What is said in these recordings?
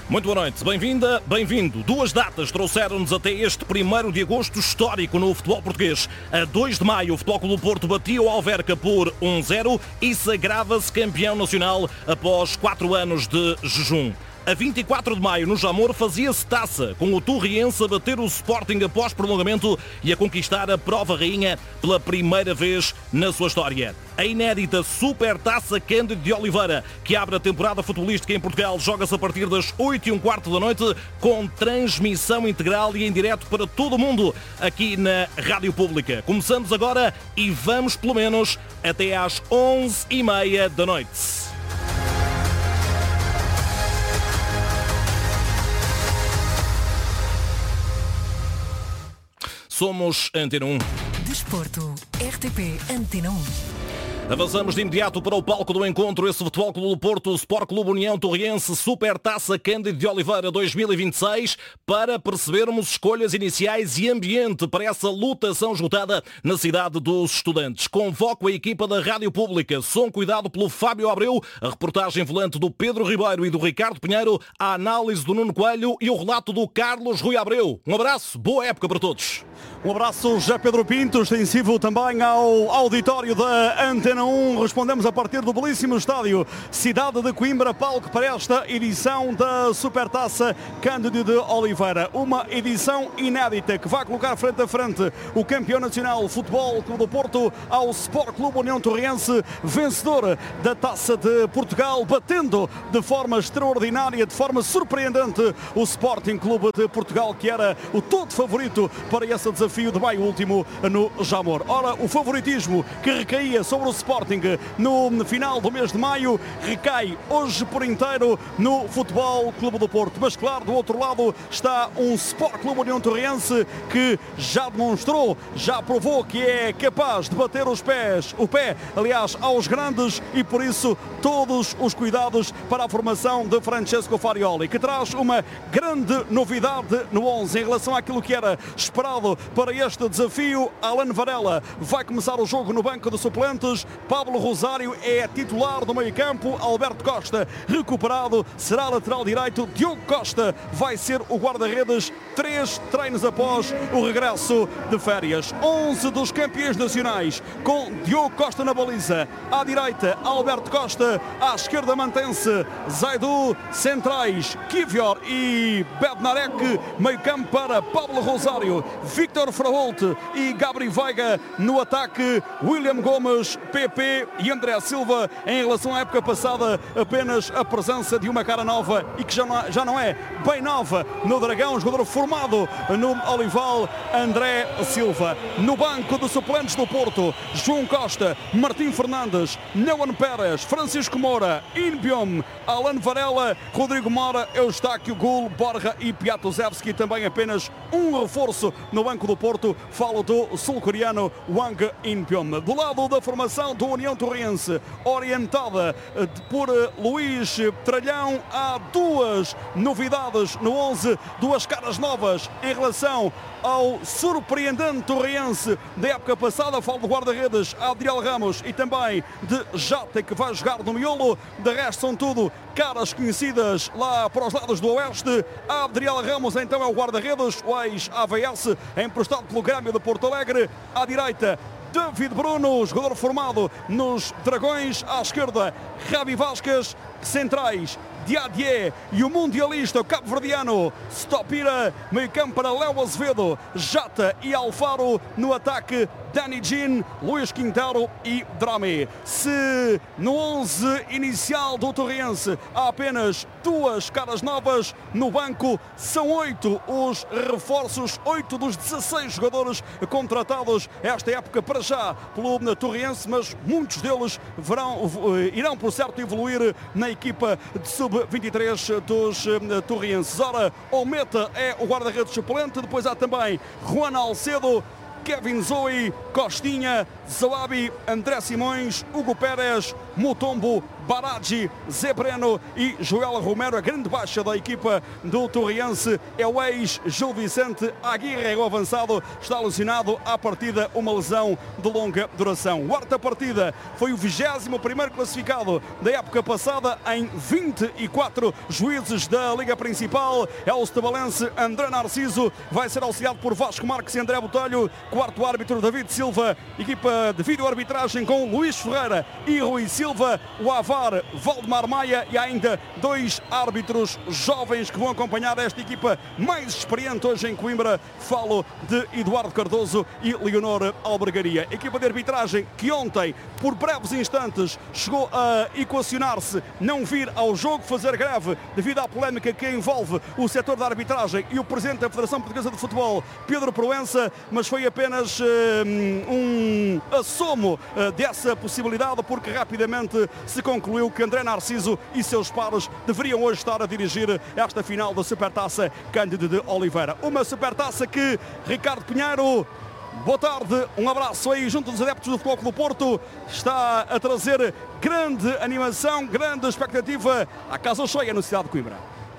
Muito boa noite, bem-vinda, bem-vindo. Duas datas trouxeram-nos até este 1º de agosto histórico no futebol português. A 2 de maio, o Futebol Clube do Porto batia o Alverca por 1-0 e sagrava-se campeão nacional após 4 anos de jejum. A 24 de maio, no Jamor, fazia-se taça, com o Torriense a bater o Sporting após prolongamento e a conquistar a prova rainha pela primeira vez na sua história. A inédita Supertaça Cândido de Oliveira, que abre a temporada futebolística em Portugal, joga-se a partir das 8h15 da noite, com transmissão integral e em direto para todo o mundo, aqui na Rádio Pública. Começamos agora e vamos pelo menos até às 11h30 da noite. Somos Antena 1. Desporto, RTP Antena 1. Avançamos de imediato para o palco do encontro. Esse Futebol Clube do Porto, Sport Clube União Torriense, Supertaça Cândido de Oliveira 2026, para percebermos escolhas iniciais e ambiente para essa lutação esgotada na cidade dos estudantes. Convoco a equipa da Rádio Pública, som cuidado pelo Fábio Abreu, a reportagem volante do Pedro Ribeiro e do Ricardo Pinheiro, a análise do Nuno Coelho e o relato do Carlos Rui Abreu. Um abraço, boa época para todos. Um abraço, José Pedro Pinto, extensivo também ao auditório da Antena 1. Respondemos a partir do belíssimo estádio Cidade de Coimbra, palco para esta edição da Supertaça Cândido de Oliveira. Uma edição inédita que vai colocar frente a frente o campeão nacional Futebol Clube do Porto ao Sport Clube União Torriense, vencedor da Taça de Portugal, batendo de forma extraordinária, de forma surpreendente, o Sporting Clube de Portugal, que era o todo favorito para esse desafio de maio último no Jamor. Ora, o favoritismo que recaía sobre o Sporting no final do mês de maio recai hoje por inteiro no Futebol Clube do Porto. Mas claro, do outro lado está um Sport Clube União Torriense que já demonstrou, já provou que é capaz de bater o pé, aliás, aos grandes, e por isso todos os cuidados para a formação de Francesco Farioli, que traz uma grande novidade no 11 em relação àquilo que era esperado para este desafio. Alan Varela vai começar o jogo no banco de suplentes. Pablo Rosário é titular do meio-campo. Alberto Costa, recuperado, será lateral direito. Diogo Costa vai ser o guarda-redes 3 treinos após o regresso de férias. 11 dos campeões nacionais, com Diogo Costa na baliza. À direita, Alberto Costa. À esquerda, mantém-se Zaidu. Centrais, Kivior e Bednarek. Meio-campo para Pablo Rosário, Victor Fraholt e Gabri Veiga. No ataque, William Gomes, PP e André Silva. Em relação à época passada, apenas a presença de uma cara nova e que já não é bem nova no Dragão, jogador formado no Olival, André Silva. No banco de suplentes do Porto, João Costa, Martim Fernandes, Neuan Pérez, Francisco Moura, Inbiom, Alan Varela, Rodrigo Mora, Eustáquio Gul, Borja e Piatuzewski. Também apenas um reforço no banco do Porto, falo do sul-coreano Wang In-pyeom. Do lado da formação do União Torriense, orientada por Luís Tralhão, há duas novidades no 11, duas caras novas em relação ao surpreendente Torriense da época passada. Falo do guarda-redes Adriel Ramos e também de Jata, que vai jogar no miolo. De resto são tudo caras conhecidas lá para os lados do oeste. Adriel Ramos então é o guarda-redes, o ex-AVS, emprestado pelo Grêmio de Porto Alegre. À direita, David Bruno, jogador formado nos Dragões. À esquerda, Javi Vasquez. Centrais, Diadier e o mundialista cabo-verdiano Stopira. Meio campo para Léo Azevedo, Jata e Alfaro. No ataque, Dani Jean, Luís Quintero e Drame. Se no 11 inicial do Torriense há apenas duas caras novas, no banco são 8 os reforços, 8 dos 16 jogadores contratados esta época para já pelo Torriense, mas muitos deles irão por certo evoluir na equipa de sub-23 dos torrienses. Ora, o meta é o guarda-redes suplente, depois há também Juan Alcedo, Kevin Zoe, Costinha, Zawabi, André Simões, Hugo Pérez, Mutombo, Baragi, Zé Breno e Joel Romero. A grande baixa da equipa do Torriense é o ex-Gil Vicente Aguirre, o avançado, está lesionado à partida, uma lesão de longa duração. Quarta partida, foi o 21º classificado da época passada em 24 juízes da Liga Principal. É o Setabalense André Narciso, vai ser auxiliado por Vasco Marques e André Botelho. Quarto árbitro David Silva, equipa de vídeo-arbitragem com Luís Ferreira e Rui Silva. O Avar, Valdemar Maia e ainda 2 árbitros jovens que vão acompanhar esta equipa mais experiente hoje em Coimbra. Falo de Eduardo Cardoso e Leonor Albergaria. Equipa de arbitragem que ontem, por breves instantes, chegou a equacionar-se, não vir ao jogo, fazer greve devido à polémica que envolve o setor da arbitragem e o presidente da Federação Portuguesa de Futebol, Pedro Proença, mas foi apenas um assomo dessa possibilidade, porque rapidamente se concluiu que André Narciso e seus pares deveriam hoje estar a dirigir esta final da Supertaça Cândido de Oliveira. Uma Supertaça que, Ricardo Pinheiro, boa tarde, um abraço aí junto dos adeptos do Futebol Clube do Porto, está a trazer grande animação, grande expectativa à casa cheia no cidade de Coimbra.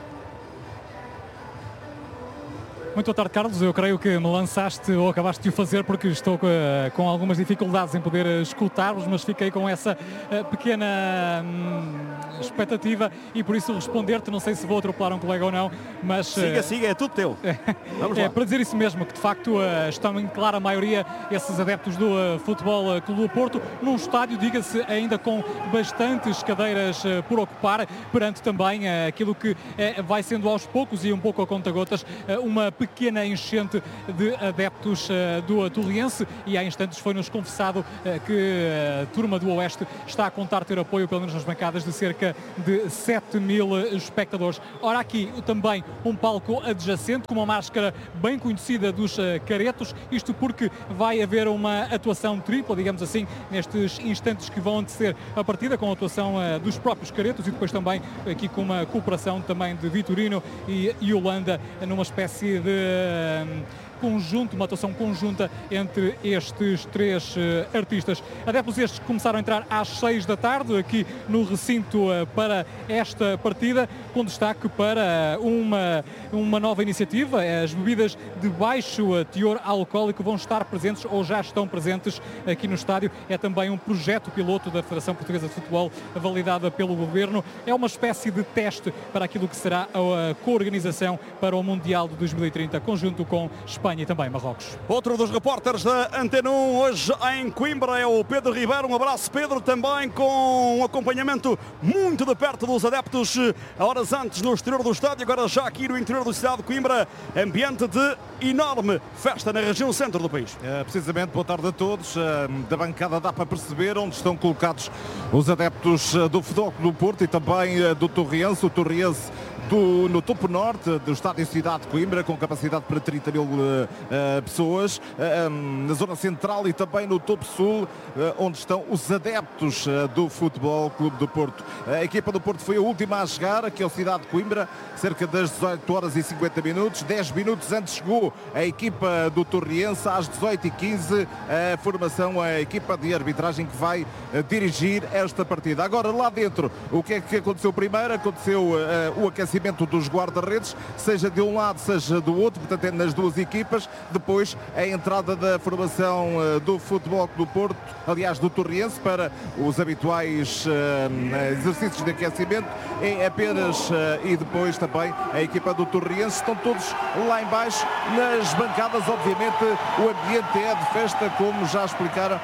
Muito boa tarde, Carlos. Eu creio que me lançaste ou acabaste de o fazer porque estou com algumas dificuldades em poder escutar-vos, mas fiquei com essa pequena expectativa e por isso responder-te. Não sei se vou atropelar um colega ou não, mas... Siga, é tudo teu. Vamos lá. Para dizer isso mesmo, que de facto estão em clara maioria esses adeptos do Futebol Clube do Porto, num estádio, diga-se, ainda com bastantes cadeiras por ocupar, perante também aquilo que vai sendo aos poucos e um pouco a conta-gotas, uma pequena enchente de adeptos do Torriense, e há instantes foi-nos confessado que a turma do Oeste está a contar ter apoio, pelo menos nas bancadas, de cerca de 7.000 espectadores. Ora, aqui também um palco adjacente com uma máscara bem conhecida dos caretos, isto porque vai haver uma atuação tripla, digamos assim, nestes instantes que vão anteceder a partida, com a atuação dos próprios caretos e depois também aqui com uma cooperação também de Vitorino e Holanda, numa espécie de conjunto, uma atuação conjunta entre estes 3 artistas. Adeptos estes que começaram a entrar às 6 da tarde aqui no recinto para esta partida, com destaque para uma nova iniciativa. As bebidas de baixo teor alcoólico vão estar presentes ou já estão presentes aqui no estádio. É também um projeto piloto da Federação Portuguesa de Futebol, validada pelo Governo. É uma espécie de teste para aquilo que será a co-organização para o Mundial de 2030, conjunto com Espanha e também Marrocos. Outro dos repórteres da Antena 1 hoje em Coimbra é o Pedro Ribeiro. Um abraço, Pedro, também com um acompanhamento muito de perto dos adeptos, horas antes no exterior do estádio, agora já aqui no interior da cidade de Coimbra, ambiente de enorme festa na região centro do país. Precisamente, boa tarde a todos. Da bancada dá para perceber onde estão colocados os adeptos do Futebol Clube do Porto e também do Torriense. O Torriense no topo norte do estádio Cidade de Coimbra, com capacidade para 30.000 pessoas, na zona central e também no topo sul, onde estão os adeptos do Futebol Clube do Porto. A equipa do Porto foi a última a chegar aqui ao Cidade de Coimbra, cerca das 18 horas e 50 minutos. 10 minutos antes chegou a equipa do Torriense, às 18h15 a formação, a equipa de arbitragem que vai dirigir esta partida. Agora, lá dentro, o que é que aconteceu primeiro? Aconteceu o aquecimento dos guarda-redes, seja de um lado, seja do outro, portanto é nas duas equipas. Depois a entrada da formação do Futebol Clube do Porto, aliás do Torriense, para os habituais exercícios de aquecimento, é apenas e depois também a equipa do Torriense. Estão todos lá em baixo nas bancadas. Obviamente o ambiente é de festa, como já explicaram,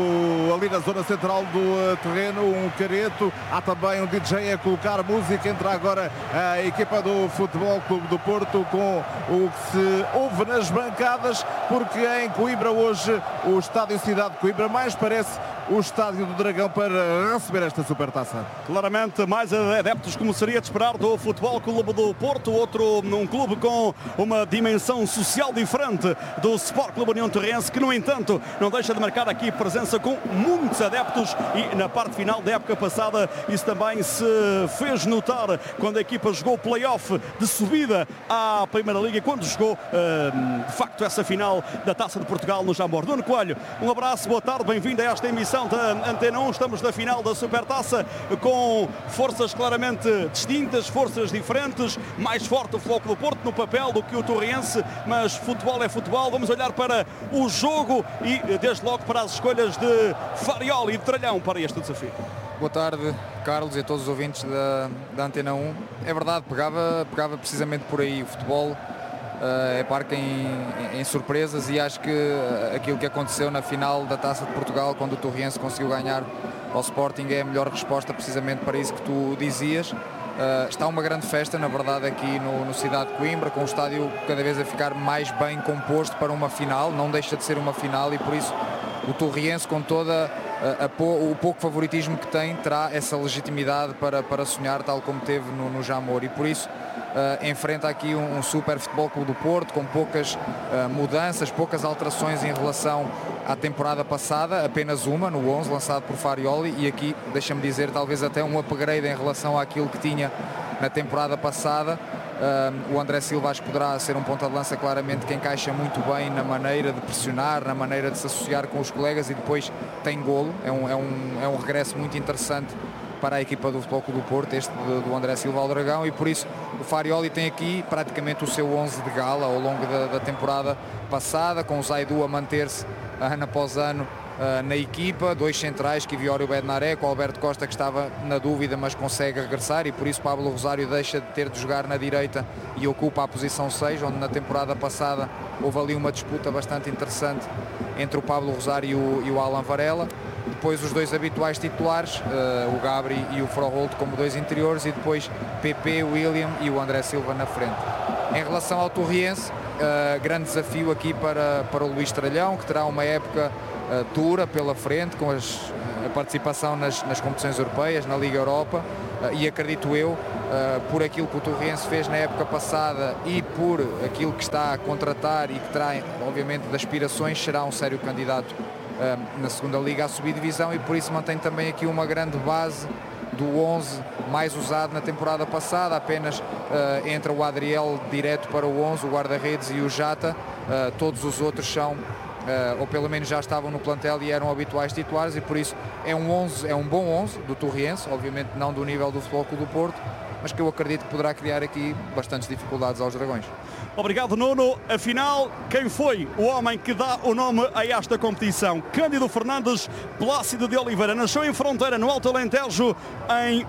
ali na zona central do terreno, um careto, há também um DJ a colocar música. Entra agora a equipa do Futebol Clube do Porto com o que se ouve nas bancadas, porque em Coimbra hoje o estádio Cidade de Coimbra mais parece o Estádio do Dragão para receber esta supertaça. Claramente mais adeptos, como seria de esperar, do Futebol Clube do Porto, outro num clube com uma dimensão social diferente do Sport Clube União Torrense, que no entanto não deixa de marcar aqui presença com muitos adeptos, e na parte final da época passada isso também se fez notar quando a equipa jogou o play-off de subida à Primeira Liga, quando jogou de facto essa final da Taça de Portugal no Jamor. Nuno Coelho, um abraço, boa tarde, bem-vindo a esta emissão da Antena 1. Estamos na final da Supertaça com forças claramente distintas, forças diferentes, mais forte o Futebol Clube do Porto no papel do que o Torrense, mas futebol é futebol. Vamos olhar para o jogo e desde logo para as escolhas de Farioli e de Tralhão para este desafio. Boa tarde, Carlos, e a todos os ouvintes da Antena 1. É verdade, pegava precisamente por aí o futebol. É parque em surpresas, e acho que aquilo que aconteceu na final da Taça de Portugal, quando o Torrense conseguiu ganhar ao Sporting, é a melhor resposta precisamente para isso que tu dizias. Está uma grande festa, na verdade, aqui no Cidade de Coimbra, com o estádio cada vez a ficar mais bem composto para uma final. Não deixa de ser uma final, e por isso o Torrense, com toda o pouco favoritismo que tem, terá essa legitimidade para sonhar, tal como teve no Jamor, e por isso enfrenta aqui um super Futebol Clube do Porto, com poucas mudanças, poucas alterações em relação à temporada passada, apenas uma no 11 lançado por Farioli, e aqui, deixa-me dizer, talvez até um upgrade em relação àquilo que tinha na temporada passada. O André Silva acho que poderá ser um ponta de lança claramente que encaixa muito bem na maneira de pressionar, na maneira de se associar com os colegas, e depois tem golo. É um regresso muito interessante para a equipa do Futebol Clube do Porto, este do André Silva ao Dragão, e por isso o Farioli tem aqui praticamente o seu 11 de gala ao longo da temporada passada, com o Zaidu a manter-se ano após ano na equipa, dois centrais, Kiviório Bednaré, com o Alberto Costa, que estava na dúvida mas consegue regressar, e por isso Pablo Rosário deixa de ter de jogar na direita e ocupa a posição 6, onde na temporada passada houve ali uma disputa bastante interessante entre o Pablo Rosário e o Alan Varela. Depois os dois habituais titulares, o Gabri e o Froholt como dois interiores, e depois PP, William e o André Silva na frente. Em relação ao Torrense, grande desafio aqui para o Luís Tralhão, que terá uma época dura pela frente, com a participação nas competições europeias, na Liga Europa, e acredito eu, por aquilo que o Torrense fez na época passada e por aquilo que está a contratar e que terá, obviamente, de aspirações, será um sério candidato na segunda Liga a subir divisão, e por isso mantém também aqui uma grande base do 11 mais usado na temporada passada. Apenas entra o Adriel direto para o 11, o guarda-redes e o Jata. Todos os outros são ou pelo menos já estavam no plantel e eram habituais titulares, e por isso é um bom 11 do Torrense, obviamente não do nível do Futebol Clube do Porto, mas que eu acredito que poderá criar aqui bastantes dificuldades aos Dragões. Obrigado, Nuno. Afinal, quem foi o homem que dá o nome a esta competição? Cândido Fernandes Plácido de Oliveira nasceu em Fronteira, no Alto Alentejo, em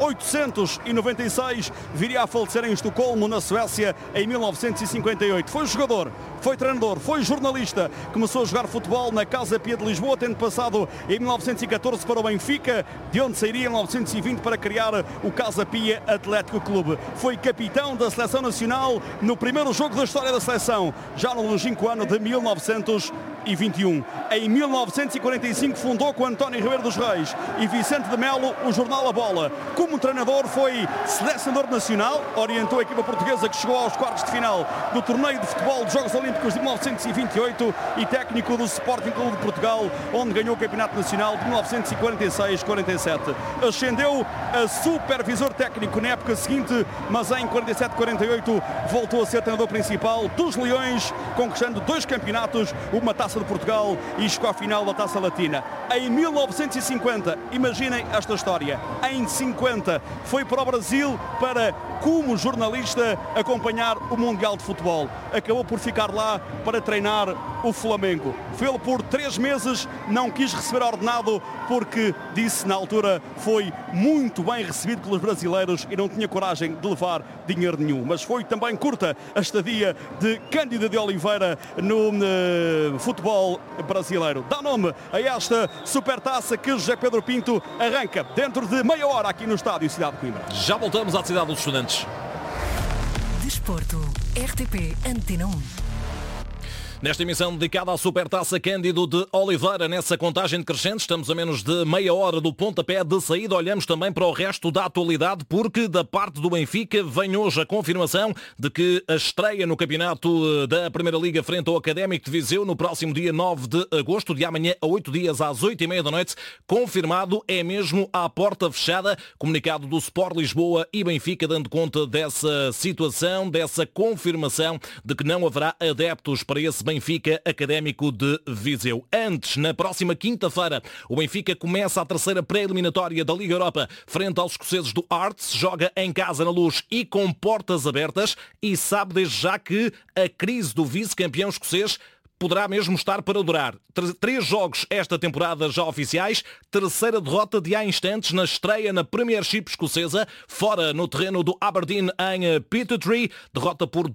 1896. Viria a falecer em Estocolmo, na Suécia, em 1958. Foi jogador, foi treinador, foi jornalista. Começou a jogar futebol na Casa Pia de Lisboa, tendo passado em 1914 para o Benfica, de onde sairia em 1920 para criar o Casa Pia Atlético Clube. Foi capitão da Seleção Nacional no primeiro jogo da história da seleção, já no longínquo ano de 1921. Em 1945 fundou com António Ribeiro dos Reis e Vicente de Melo o jornal A Bola. Como treinador foi selecionador nacional, orientou a equipa portuguesa que chegou aos quartos de final do torneio de futebol dos Jogos Olímpicos de 1928 e técnico do Sporting Clube de Portugal, onde ganhou o Campeonato Nacional de 1946-47. Ascendeu a supervisor técnico na época seguinte, mas em 47-48 voltou a ser treinador principal dos Leões, conquistando 2 campeonatos, uma Taça de Portugal e chegou à final da Taça Latina. Em 1950, imaginem esta história, em 50 foi para o Brasil para, como jornalista, acompanhar o Mundial de Futebol. Acabou por ficar lá para treinar o Flamengo. Fê-lo por 3 meses, não quis receber ordenado porque disse na altura foi muito bem recebido pelos brasileiros e não tinha coragem de levar dinheiro nenhum. Mas foi também curta a estadia de Cândido de Oliveira no futebol brasileiro. Dá nome a esta supertaça que José Pedro Pinto arranca dentro de meia hora aqui no estádio Cidade de Coimbra. Já voltamos à Cidade dos Estudantes. Desporto, RTP Antena 1. Nesta emissão dedicada à Supertaça, Cândido de Oliveira, nessa contagem decrescente, estamos a menos de meia hora do pontapé de saída. Olhamos também para o resto da atualidade, porque da parte do Benfica vem hoje a confirmação de que a estreia no campeonato da Primeira Liga frente ao Académico de Viseu no próximo dia 9 de agosto, de amanhã a 8 dias às 8h30 da noite, confirmado, é mesmo à porta fechada. Comunicado do Sport Lisboa e Benfica dando conta dessa situação, dessa confirmação de que não haverá adeptos para esse Benfica Académico de Viseu. Antes, na próxima quinta-feira, o Benfica começa a terceira pré-eliminatória da Liga Europa frente aos escoceses do Hearts, joga em casa na Luz e com portas abertas, e sabe desde já que a crise do vice-campeão escocês poderá mesmo estar para durar. 3 jogos esta temporada já oficiais, terceira derrota de há instantes na estreia na Premiership escocesa, fora no terreno do Aberdeen em Pittodrie, derrota por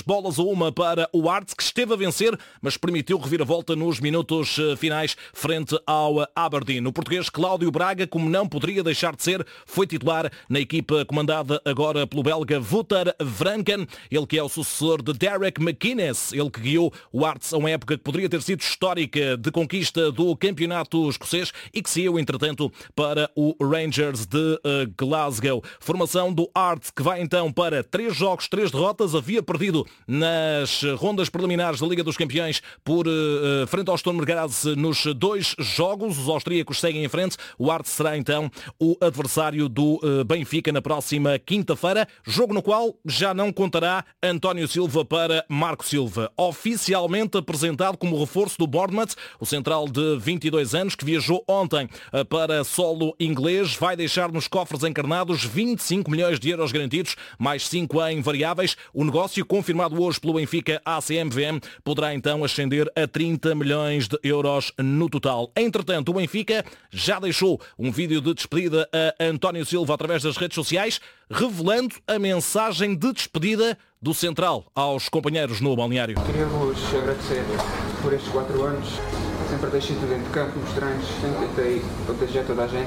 2-1 para o Hearts, que esteve a vencer, mas permitiu reviravolta nos minutos finais frente ao Aberdeen. O português Cláudio Braga, como não poderia deixar de ser, foi titular na equipa comandada agora pelo belga Wouter Vranken, ele que é o sucessor de Derek McInnes, ele que guiou o Hearts a uma época que poderia ter sido histórica de conquista do campeonato escocês e que saiu, entretanto, para o Rangers de Glasgow. Formação do Hearts que vai então para 3 jogos, 3 derrotas. Havia perdido nas rondas preliminares da Liga dos Campeões por frente ao Sturm Graz nos 2 jogos. Os austríacos seguem em frente. O Hearts será então o adversário do Benfica na próxima quinta-feira, jogo no qual já não contará António Silva para Marco Silva. Oficialmente apresentado como reforço do Bournemouth, o central de 22 anos que viajou ontem para solo inglês, vai deixar nos cofres encarnados 25 milhões de euros garantidos, mais 5 em variáveis. O negócio, confirmado hoje pelo Benfica ACMVM, poderá então ascender a 30 milhões de euros no total. Entretanto, o Benfica já deixou um vídeo de despedida a António Silva através das redes sociais, revelando a mensagem de despedida do central aos companheiros no balneário. Queria-vos agradecer por estes 4 anos. Sempre deixei tudo dentro de campo, nos treinos, sempre tentei proteger toda a gente,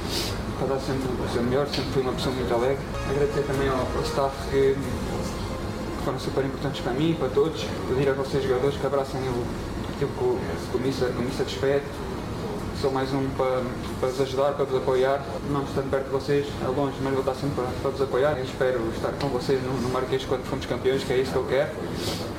para dar sempre o seu melhor, sempre fui uma pessoa muito alegre. Agradecer também ao staff que foram super importantes para mim e para todos. Pedir a vocês jogadores que abracem aquilo que o Missa despede. Sou mais um para vos ajudar, para vos apoiar. Não estando perto de vocês, é longe, mas vou estar sempre para vos apoiar. Eu espero estar com vocês no Marquês quando formos campeões, que é isso que eu quero.